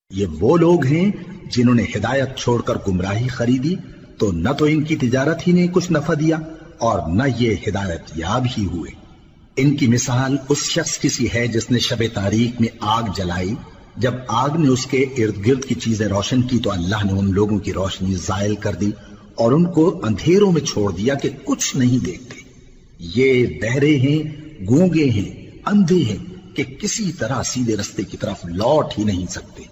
ये वो लोग हैं जिन्होंने हिदायत छोड़कर गुमराही खरीदी, तो न तो इनकी तिजारत ही ने कुछ नफा दिया और न ये हिदायत याब ही हुए। इनकी मिसाल उस शख्स की सी है जिसने शबे तारीख में आग जलाई। जब आग ने उसके इर्द गिर्द की चीजें रोशन की तो अल्लाह ने उन लोगों की रोशनी जायल कर दी और उनको अंधेरों में छोड़ दिया कि कुछ नहीं देखते। ये बहरे हैं, गूंगे हैं, अंधे हैं कि किसी तरह सीधे रास्ते की तरफ लौट ही नहीं सकते।